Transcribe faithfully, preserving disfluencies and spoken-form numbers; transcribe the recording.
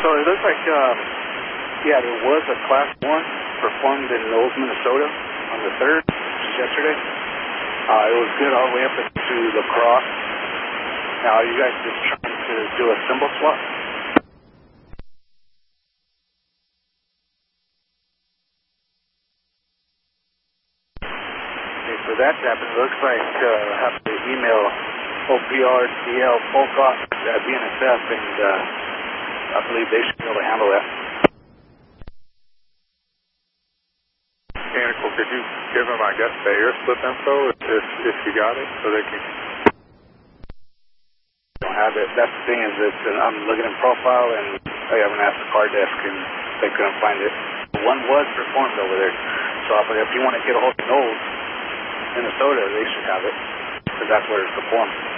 So it looks like, um, yeah, there was a class one performed in Knowles, Minnesota on the third, yesterday. Uh, it was good all the way up to La Crosse. Now, are you guys just trying to do a symbol swap? Okay, for that to happen, it looks like uh, I have to email O P R D L Folcott at B N S F, and uh, I believe they should be able to handle that. Mechanical, could you give them, I guess, the air slip info if, if you got it, so they can... Don't have it. That's the thing is that uh, I'm looking in profile, and I haven't asked the car desk, and they couldn't find it. One was performed over there, so if you want to get a hold of Knowles, Minnesota, they should have it, because that's where it's performed.